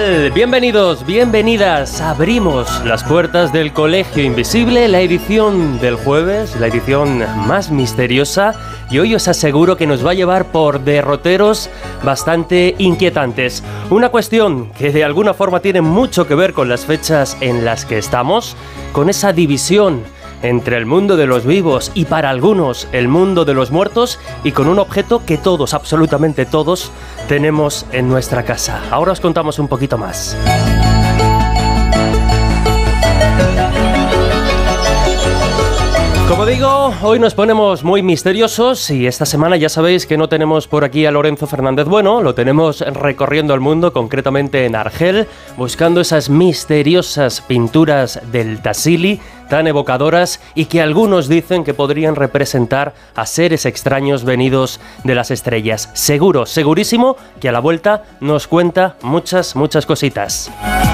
tal? Bienvenidos, bienvenidas. Abrimos las puertas del Colegio Invisible, la edición del jueves, la edición más misteriosa, y hoy os aseguro que nos va a llevar por derroteros bastante inquietantes. Una cuestión que de alguna forma tiene mucho que ver con las fechas en las que estamos, con esa división entre el mundo de los vivos y para algunos el mundo de los muertos, y con un objeto que todos, absolutamente todos, tenemos en nuestra casa. Ahora os contamos un poquito más. Como digo, hoy nos ponemos muy misteriosos y esta semana ya sabéis que no tenemos por aquí a Lorenzo Fernández Bueno, lo tenemos recorriendo el mundo, concretamente en Argel, buscando esas misteriosas pinturas del Tassili, tan evocadoras y que algunos dicen que podrían representar a seres extraños venidos de las estrellas. Seguro, segurísimo que a la vuelta nos cuenta muchas cositas.